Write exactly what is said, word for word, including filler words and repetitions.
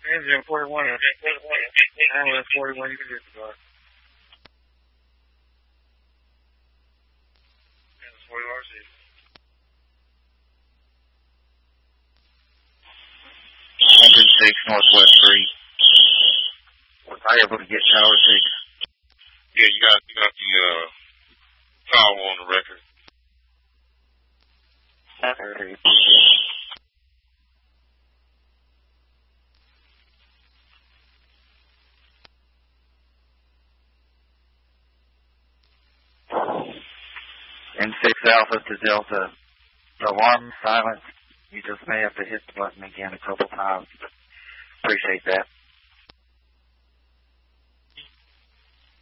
Engine forty-one. Ambulance forty-one, you can get the car. Ambulance forty R C. one three six Northwest Street. Was I able to get Tower six? Yeah, you got, you got the, uh, tower on the record. Okay. M six Alpha to Delta. Alarm silence. You just may have to hit the button again a couple times. Appreciate that.